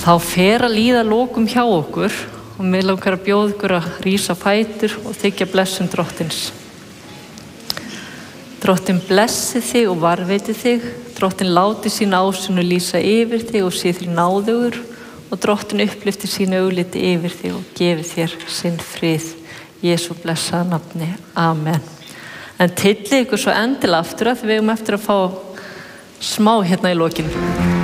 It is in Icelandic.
Þá fer að líða lokum hjá okkur og mig langar að bjóða ykkur að rísa á fætur og þiggja blessun Drottins. Drottinn blessi þig og varveiti þig, Drottinn láti sína ásýn lýsa yfir þig og sé þér náðugur og Drottinn upplyfti sínu augliti yfir þig og gefi þér sinn frið. Jesú blessaða nafni. Amen. En tyllið ykkur svo endilega aftur að við eigum eftir að fá smá hérna í lokinu.